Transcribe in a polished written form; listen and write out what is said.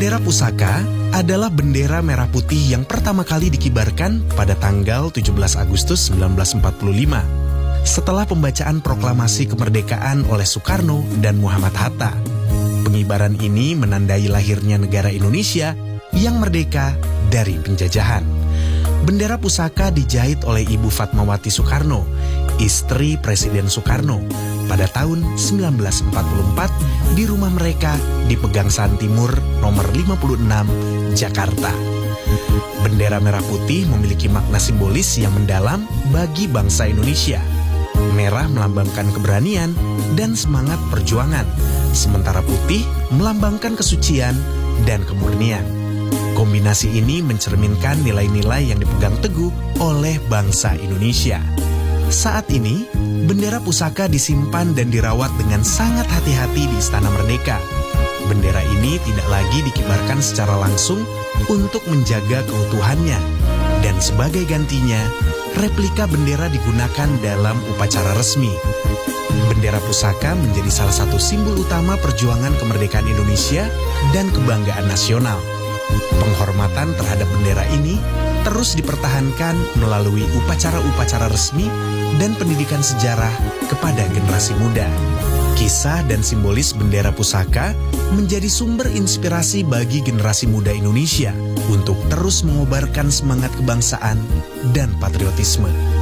Bendera pusaka adalah bendera merah putih yang pertama kali dikibarkan pada tanggal 17 Agustus 1945 setelah pembacaan proklamasi kemerdekaan oleh Soekarno dan Muhammad Hatta. Pengibaran ini menandai lahirnya negara Indonesia yang merdeka dari penjajahan. Bendera pusaka dijahit oleh Ibu Fatmawati Soekarno, istri Presiden Soekarno, pada tahun 1944 di rumah mereka di Pegangsaan Timur nomor 56, Jakarta. Bendera merah putih memiliki makna simbolis yang mendalam bagi bangsa Indonesia. Merah melambangkan keberanian dan semangat perjuangan, sementara putih melambangkan kesucian dan kemurnian. Kombinasi ini mencerminkan nilai-nilai yang dipegang teguh oleh bangsa Indonesia. Saat ini, bendera pusaka disimpan dan dirawat dengan sangat hati-hati di Istana Merdeka. Bendera ini tidak lagi dikibarkan secara langsung untuk menjaga keutuhannya, dan sebagai gantinya, replika bendera digunakan dalam upacara resmi. Bendera pusaka menjadi salah satu simbol utama perjuangan kemerdekaan Indonesia dan kebanggaan nasional. Penghormatan terhadap bendera ini terus dipertahankan melalui upacara-upacara resmi dan pendidikan sejarah kepada generasi muda. Kisah dan simbolis bendera pusaka menjadi sumber inspirasi bagi generasi muda Indonesia untuk terus mengobarkan semangat kebangsaan dan patriotisme.